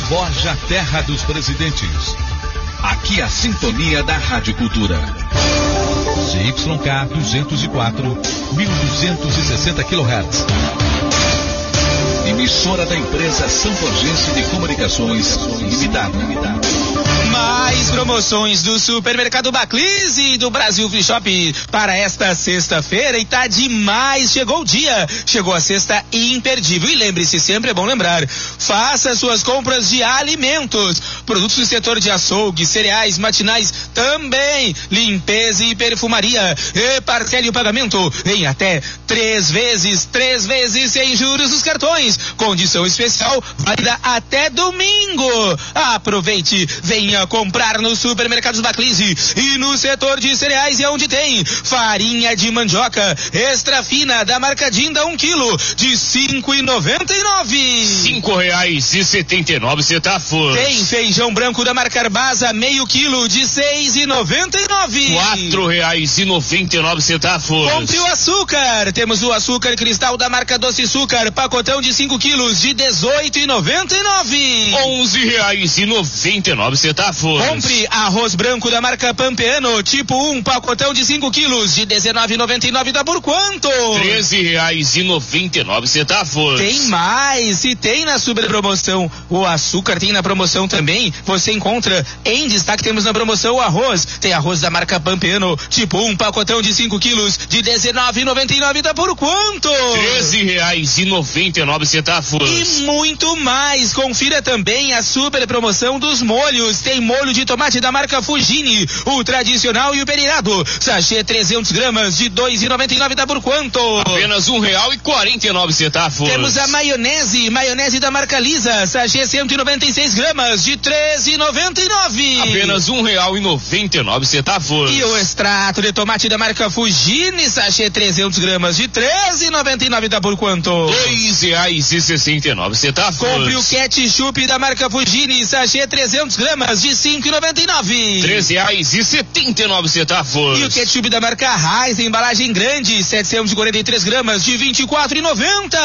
Borja, terra dos presidentes. Aqui a sintonia da Rádio Cultura. CYK 204, 1260 kHz. Emissora da empresa Sanforgense de Comunicações Limitada. Mais promoções do Supermercado Baclis e do Brasil Free Shop para esta sexta-feira, e tá demais. Chegou o dia, chegou a sexta imperdível. E lembre-se, sempre é bom lembrar, faça suas compras de alimentos, produtos do setor de açougue, cereais, matinais, também limpeza e perfumaria, e parcele o pagamento em até 3 vezes sem juros dos cartões. Condição especial válida até domingo. Aproveite, venha comprar nos supermercados Baclise e no setor de cereais, é onde tem farinha de mandioca extra fina da marca Dinda 1 quilo de R$5,99. R$5,79. Tem feijão branco da marca Arbasa meio quilo de R$6,99. R$4,99. Compre o açúcar. Temos o açúcar cristal da marca Doce Açúcar, pacotão de 5 quilos de R$18,99. R$11,99. Compre arroz branco da marca Pampeano, tipo 1, pacotão de 5 quilos de R$19,99. Dá por quanto? R$13,99. Tem mais, e tem na super promoção. O açúcar tem na promoção também. Você encontra em destaque, temos na promoção o arroz. Tem arroz da marca Pampeano, tipo 1, pacotão de 5 quilos de R$19,99. Dá por quanto? R$13,99. E muito mais. Confira também a super promoção dos molhos. Tem molho de tomate da marca Fugini, o tradicional e o peneirado. Sachê 300 gramas de R$2,99. Dá por quanto? Apenas R$1,49. Temos a maionese da marca Lisa, sachê 196 gramas de R$13,99. Apenas R$1,99. E o extrato de tomate da marca Fugini, sachê 300 gramas de R$13,99. Dá por quanto? R$2,69. Compre o ketchup da marca Fugini, sachê 300 gramas de R$5,99. R$3,79. E o ketchup da marca Heinz, embalagem grande, 743 gramas de R$24,90.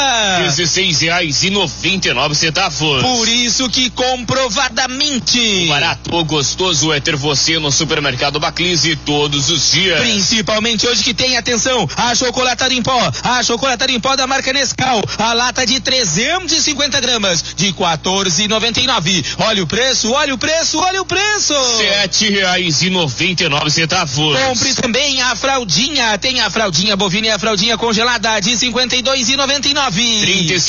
R$16,99. Por isso que comprovadamente barato, gostoso é ter você no supermercado Baclise todos os dias. Principalmente hoje que tem, atenção, a chocolatada em pó da marca Nescau, a lata de 350 gramas de R$14,99. Olha o preço. R$7,99. Compre também a fraldinha. Tem a fraldinha bovina e a fraldinha congelada de R$52,99.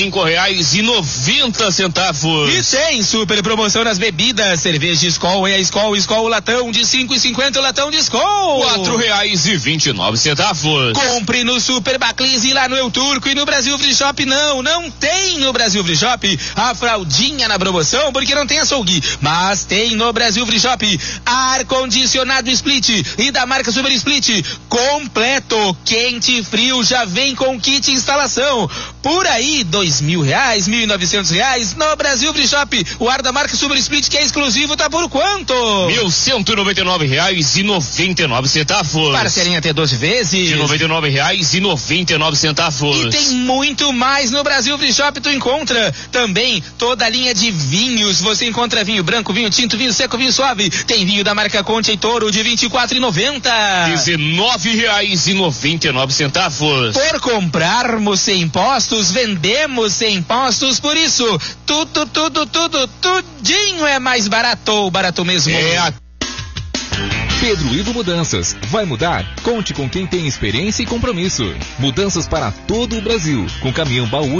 R$35,90. E tem super promoção nas bebidas. Cerveja Skol e a Skol latão de R$5,50 o latão de Skol. R$4,29. Compre no Super Baclise lá no El Turco e no Brasil Free Shop. Não tem no Brasil Free Shop a fraldinha na promoção porque não tem açougue, mas tem no Brasil Free Shop ar-condicionado Split e da marca Super Split completo, quente e frio, já vem com kit instalação. Por aí R$2.000, R$1.900 no Brasil Free Shop. O ar da marca Super Split, que é exclusivo, tá por quanto? R$1.199,99. Parcelinha até 12 vezes de R$99,99. E tem muito mais no Brasil Free Shop. Tu encontra também toda a linha de vinhos. Você encontra vinho branco, vinho tinto, vinho seco, vinho suave. Tem vinho da marca Conte e Toro de R$24,90. R$19,99. Por comprarmos sem impostos, vendemos sem impostos. Por isso, tudinho é mais barato mesmo. Pedro Ivo Mudanças. Vai mudar? Conte com quem tem experiência e compromisso. Mudanças para todo o Brasil. Com caminhão baú